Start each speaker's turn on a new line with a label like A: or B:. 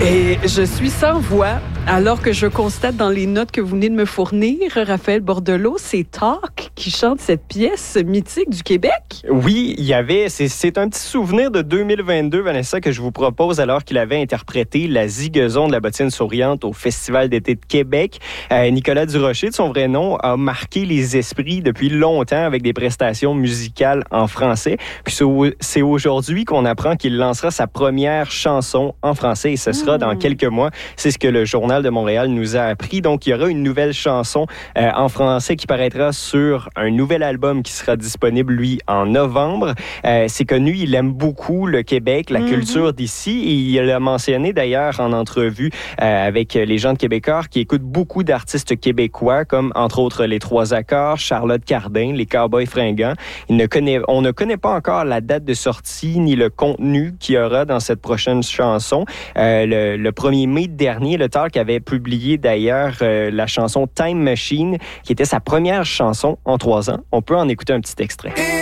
A: Et je suis sans voix, alors que je constate dans les notes que vous venez de me fournir, Raphaël Bordelot, c'est Talk qui chante cette pièce mythique du Québec.
B: Oui, il y avait, c'est un petit souvenir de 2022, Vanessa, que je vous propose alors qu'il avait interprété la zigazon de la bottine souriante au Festival d'été de Québec. Nicolas Durocher, de son vrai nom, a marqué les esprits depuis longtemps avec des prestations musicales en français. Puis c'est aujourd'hui qu'on apprend qu'il lancera sa première chanson en français et ce sera dans quelques mois. C'est ce que le Journal de Montréal nous a appris. Donc, il y aura une nouvelle chanson en français qui paraîtra sur un nouvel album qui sera disponible, lui, en novembre. C'est connu, il aime beaucoup le Québec, la culture d'ici. Et il a mentionné d'ailleurs en entrevue avec les gens de Québécois qui écoutent beaucoup d'artistes québécois, comme entre autres Les Trois Accords, Charlotte Cardin, Les Cowboys Fringants. On ne connaît pas encore la date de sortie ni le contenu qu'il y aura dans cette prochaine chanson. Le 1er mai dernier, le Talk avait publié d'ailleurs la chanson Time Machine, qui était sa première chanson en 3 ans. On peut en écouter un petit extrait.